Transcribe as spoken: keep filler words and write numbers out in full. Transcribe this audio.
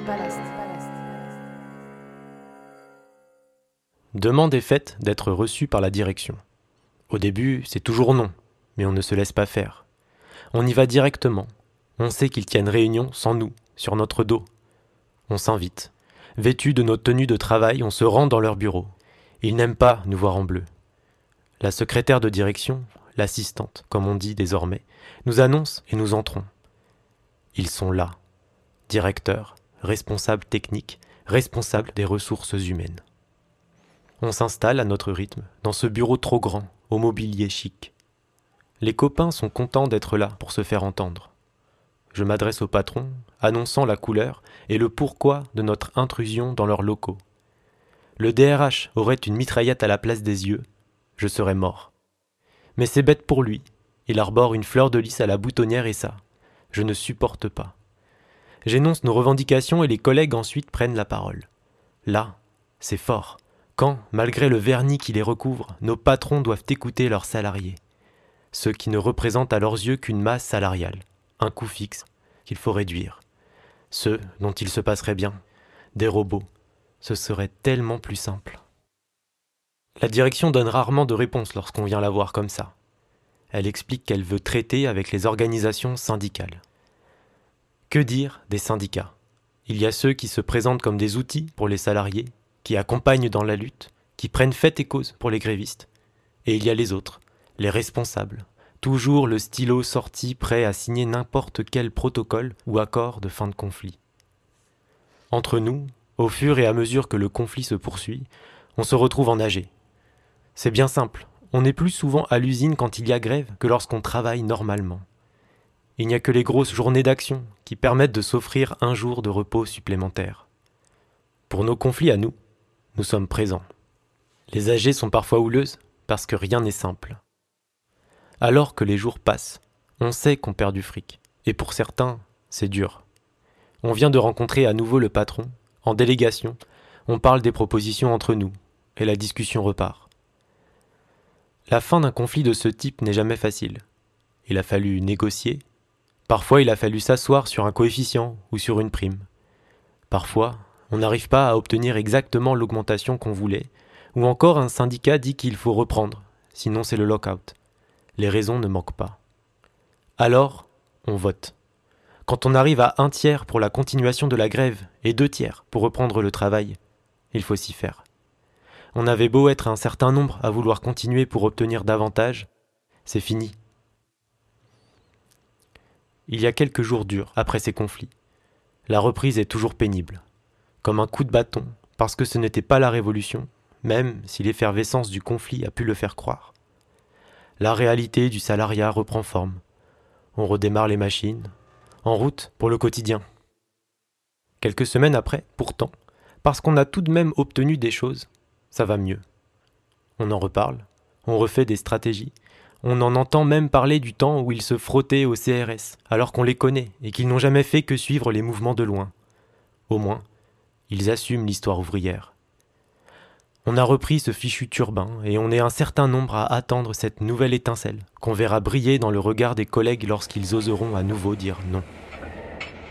Demande est faite d'être reçu par la direction. Au début, c'est toujours non, mais on ne se laisse pas faire. On y va directement. On sait qu'ils tiennent réunion sans nous, sur notre dos. On s'invite. Vêtus de nos tenues de travail, on se rend dans leur bureau. Ils n'aiment pas nous voir en bleu. La secrétaire de direction, l'assistante, comme on dit désormais, nous annonce et nous entrons. Ils sont là. Directeurs, responsables techniques, responsables des ressources humaines. On s'installe à notre rythme, dans ce bureau trop grand, au mobilier chic. Les copains sont contents d'être là pour se faire entendre. Je m'adresse au patron, annonçant la couleur et le pourquoi de notre intrusion dans leurs locaux. Le D R H aurait une mitraillette à la place des yeux, je serais mort. Mais c'est bête pour lui, il arbore une fleur de lys à la boutonnière et ça, je ne supporte pas. J'énonce nos revendications et les collègues ensuite prennent la parole. Là, c'est fort. Quand, malgré le vernis qui les recouvre, nos patrons doivent écouter leurs salariés. Ceux qui ne représentent à leurs yeux qu'une masse salariale, un coût fixe, qu'il faut réduire. Ceux dont il se passerait bien, des robots, ce serait tellement plus simple. La direction donne rarement de réponse lorsqu'on vient la voir comme ça. Elle explique qu'elle veut traiter avec les organisations syndicales. Que dire des syndicats ? Il y a ceux qui se présentent comme des outils pour les salariés, qui accompagnent dans la lutte, qui prennent fait et cause pour les grévistes. Et il y a les autres, les responsables, toujours le stylo sorti prêt à signer n'importe quel protocole ou accord de fin de conflit. Entre nous, au fur et à mesure que le conflit se poursuit, on se retrouve en A G. C'est bien simple, on est plus souvent à l'usine quand il y a grève que lorsqu'on travaille normalement. Il n'y a que les grosses journées d'action qui permettent de s'offrir un jour de repos supplémentaire. Pour nos conflits à nous, nous sommes présents. Les A G sont parfois houleuses parce que rien n'est simple. Alors que les jours passent, on sait qu'on perd du fric, et pour certains, c'est dur. On vient de rencontrer à nouveau le patron, en délégation, on parle des propositions entre nous, et la discussion repart. La fin d'un conflit de ce type n'est jamais facile. Il a fallu négocier, parfois il a fallu s'asseoir sur un coefficient ou sur une prime. Parfois, on n'arrive pas à obtenir exactement l'augmentation qu'on voulait, ou encore un syndicat dit qu'il faut reprendre, sinon c'est le lock-out. Les raisons ne manquent pas. Alors, on vote. Quand on arrive à un tiers pour la continuation de la grève et deux tiers pour reprendre le travail, il faut s'y faire. On avait beau être un certain nombre à vouloir continuer pour obtenir davantage, c'est fini. Il y a quelques jours durs après ces conflits. La reprise est toujours pénible. Comme un coup de bâton, parce que ce n'était pas la révolution, même si l'effervescence du conflit a pu le faire croire. La réalité du salariat reprend forme. On redémarre les machines, en route pour le quotidien. Quelques semaines après, pourtant, parce qu'on a tout de même obtenu des choses, ça va mieux. On en reparle, on refait des stratégies, on en entend même parler du temps où ils se frottaient au C R S, alors qu'on les connaît et qu'ils n'ont jamais fait que suivre les mouvements de loin. Au moins, ils assument l'histoire ouvrière. On a repris ce fichu turbin et on est un certain nombre à attendre cette nouvelle étincelle qu'on verra briller dans le regard des collègues lorsqu'ils oseront à nouveau dire non.